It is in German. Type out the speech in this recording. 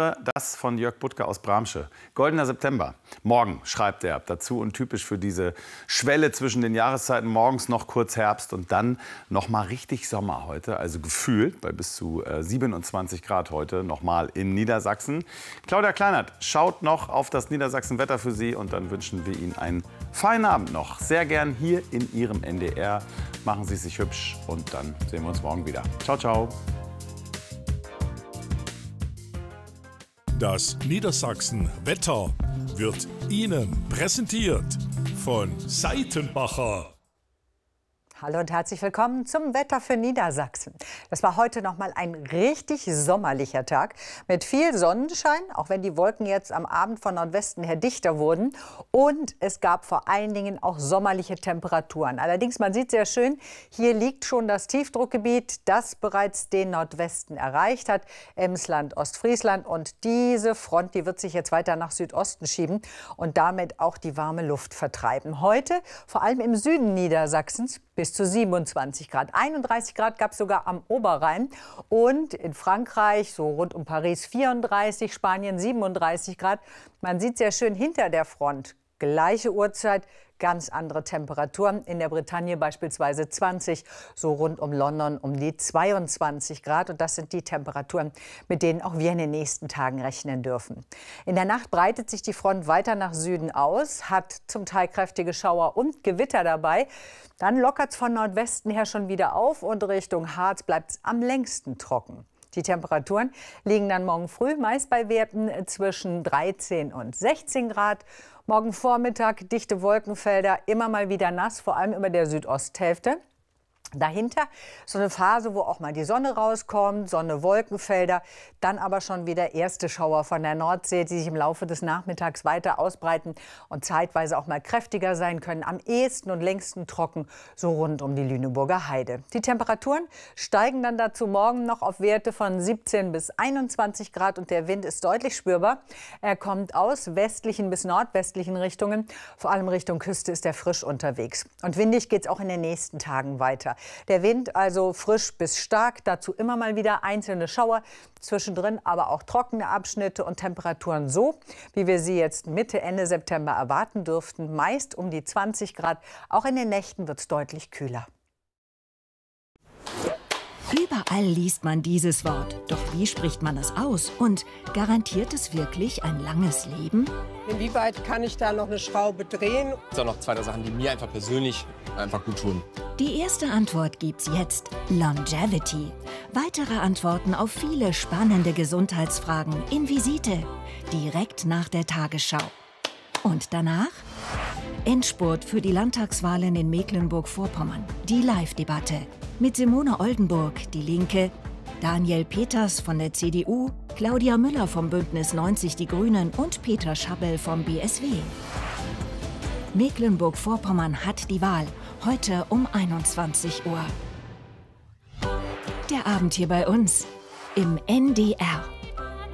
Hier das von Jörg Butke aus Bramsche. Goldener September. Morgen, schreibt er dazu. Und typisch für diese Schwelle zwischen den Jahreszeiten. Morgens noch kurz Herbst und dann noch mal richtig Sommer heute. Also gefühlt bei bis zu 27 Grad heute noch mal in Niedersachsen. Claudia Kleinert schaut noch auf das Niedersachsen-Wetter für Sie. Und dann wünschen wir Ihnen einen feinen Abend noch. Sehr gern hier in Ihrem NDR. Machen Sie sich hübsch und dann sehen wir uns morgen wieder. Ciao, ciao. Das Niedersachsen-Wetter wird Ihnen präsentiert von Seitenbacher. Hallo und herzlich willkommen zum Wetter für Niedersachsen. Das war heute noch mal ein richtig sommerlicher Tag mit viel Sonnenschein, auch wenn die Wolken jetzt am Abend von Nordwesten her dichter wurden. Und es gab vor allen Dingen auch sommerliche Temperaturen. Allerdings, man sieht sehr schön, hier liegt schon das Tiefdruckgebiet, das bereits den Nordwesten erreicht hat, Emsland, Ostfriesland. Und diese Front, die wird sich jetzt weiter nach Südosten schieben und damit auch die warme Luft vertreiben. Heute, vor allem im Süden Niedersachsens, bis zu 27 Grad. 31 Grad gab es sogar am Oberrhein. Und in Frankreich, so rund um Paris, 34, Spanien 37 Grad. Man sieht sehr schön hinter der Front, gleiche Uhrzeit, ganz andere Temperaturen. In der Bretagne beispielsweise 20, so rund um London um die 22 Grad. Und das sind die Temperaturen, mit denen auch wir in den nächsten Tagen rechnen dürfen. In der Nacht breitet sich die Front weiter nach Süden aus, hat zum Teil kräftige Schauer und Gewitter dabei. Dann lockert es von Nordwesten her schon wieder auf und Richtung Harz bleibt es am längsten trocken. Die Temperaturen liegen dann morgen früh meist bei Werten zwischen 13 und 16 Grad. Morgen Vormittag dichte Wolkenfelder, immer mal wieder nass, vor allem über der Südosthälfte. Dahinter so eine Phase, wo auch mal die Sonne rauskommt, Sonne, Wolkenfelder, dann aber schon wieder erste Schauer von der Nordsee, die sich im Laufe des Nachmittags weiter ausbreiten und zeitweise auch mal kräftiger sein können. Am ehesten und längsten trocken, so rund um die Lüneburger Heide. Die Temperaturen steigen dann dazu morgen noch auf Werte von 17 bis 21 Grad und der Wind ist deutlich spürbar. Er kommt aus westlichen bis nordwestlichen Richtungen. Vor allem Richtung Küste ist er frisch unterwegs. Und windig geht es auch in den nächsten Tagen weiter. Der Wind also frisch bis stark, dazu immer mal wieder einzelne Schauer, zwischendrin aber auch trockene Abschnitte und Temperaturen so, wie wir sie jetzt Mitte, Ende September erwarten dürften, meist um die 20 Grad. Auch in den Nächten wird es deutlich kühler. Überall liest man dieses Wort. Doch wie spricht man es aus? Und garantiert es wirklich ein langes Leben? Inwieweit kann ich da noch eine Schraube drehen? Es sind auch noch zwei Sachen, die mir einfach persönlich einfach gut tun. Die erste Antwort gibt's jetzt: Longevity. Weitere Antworten auf viele spannende Gesundheitsfragen in Visite. Direkt nach der Tagesschau. Und danach? Endspurt für die Landtagswahlen in Mecklenburg-Vorpommern. Die Live-Debatte. Mit Simone Oldenburg, die Linke, Daniel Peters von der CDU, Claudia Müller vom Bündnis 90 Die Grünen und Peter Schabel vom BSW. Mecklenburg-Vorpommern hat die Wahl, heute um 21 Uhr. Der Abend hier bei uns im NDR.